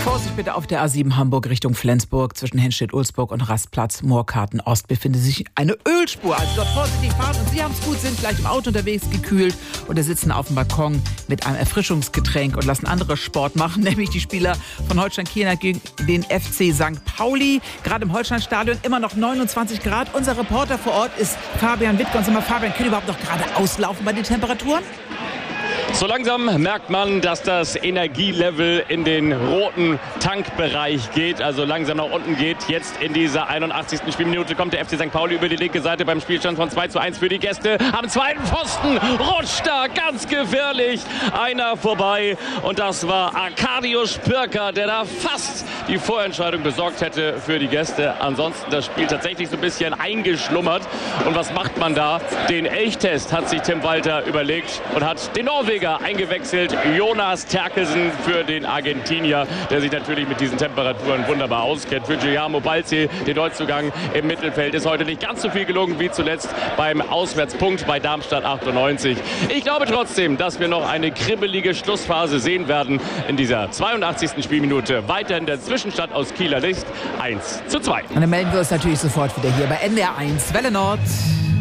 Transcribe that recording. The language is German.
Vorsicht bitte auf der A7 Hamburg Richtung Flensburg. Zwischen Henstedt-Ulzburg und Rastplatz Moorkarten Ost befindet sich eine Ölspur. Also dort vorsichtig fahren. Und Sie haben es gut, sind vielleicht im Auto unterwegs, gekühlt oder sitzen auf dem Balkon mit einem Erfrischungsgetränk und lassen andere Sport machen, nämlich die Spieler von Holstein Kiel gegen den FC St. Pauli. Gerade im Holsteinstadion immer noch 29 Grad. Unser Reporter vor Ort ist Fabian Wittke. Und Fabian, können überhaupt noch gerade auslaufen bei den Temperaturen? So langsam merkt man, dass das Energielevel in den roten Tankbereich geht, also langsam nach unten geht. Jetzt in dieser 81. Spielminute kommt der FC St. Pauli über die linke Seite beim Spielstand von 2:1 für die Gäste. Am zweiten Pfosten rutscht da ganz gefährlich einer vorbei. Und das war Arkadiusz Pirker, der da fast die Vorentscheidung besorgt hätte für die Gäste. Ansonsten das Spiel tatsächlich so ein bisschen eingeschlummert. Und was macht man da? Den Elchtest hat sich Tim Walter überlegt und hat den Norweger eingewechselt, Jonas Terkelsen für den Argentinier, der sich natürlich mit diesen Temperaturen wunderbar auskennt. Für Guillermo Balzi, den Neuzugang im Mittelfeld, ist heute nicht ganz so viel gelungen wie zuletzt beim Auswärtspunkt bei Darmstadt 98. Ich glaube trotzdem, dass wir noch eine kribbelige Schlussphase sehen werden in dieser 82. Spielminute. Weiterhin der Zwischenstand aus Kieler Sicht 1:2. Und dann melden wir uns natürlich sofort wieder hier bei NDR 1 Welle Nord.